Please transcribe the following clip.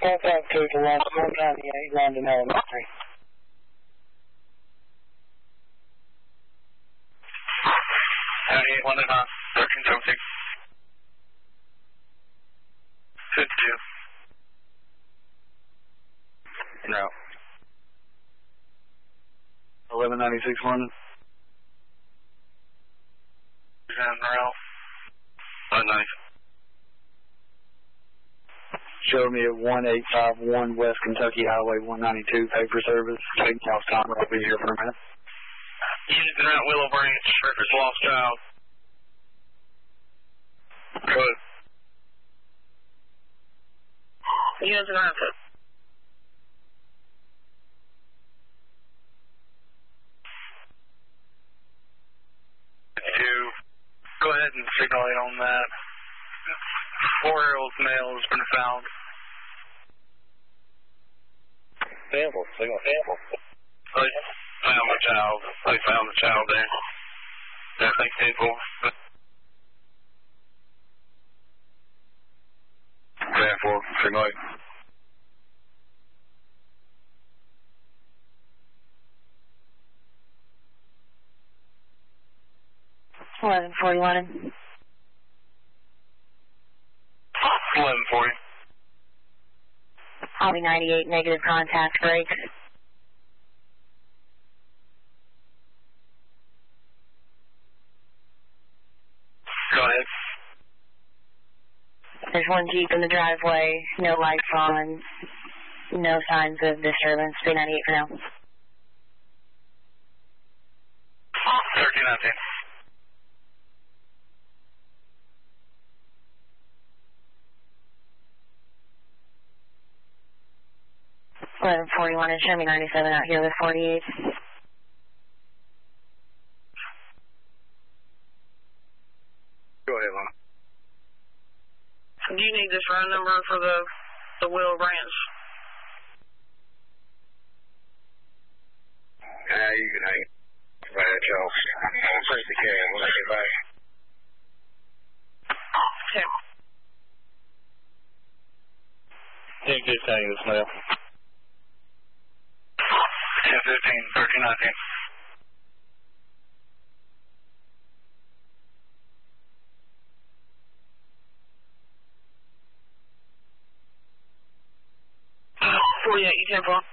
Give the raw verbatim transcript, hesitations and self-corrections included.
Contact two to Los one ninety-eight, London Elementary. ninety-eight, London, uh, thirteen seventy-six. fifty-two. No. eleven ninety-six, London. Ralph. one ninety. Show me at one eight five one West Kentucky Highway one ninety-two, paper service. Take off time, I'll be here for a minute. Units in Mount Willow Branch, records lost child. Good. Units in Mount Two. Go ahead and signal in on that. Four-year-old male has been found. Sample, signal, sample. They found the child. They found the child there. I think people. Grand four, signal. eleven forty-one. eleven forty. Highway ninety-eight, negative contact, brakes. Go ahead. There's one Jeep in the driveway, no lights on, no signs of disturbance. three ninety-eight for now. thirteen nineteen. eleven forty-one and show me ninety-seven out here with forty-eight. Go ahead, Lana. Do you need this phone number for the, the Willow Branch? Yeah, you can hang it. Bad Joe. I'll take the cab when I get back. Okay. Yeah, keep saying this now. ten fifteen, thirteen nineteen. forty-eight, you ten four.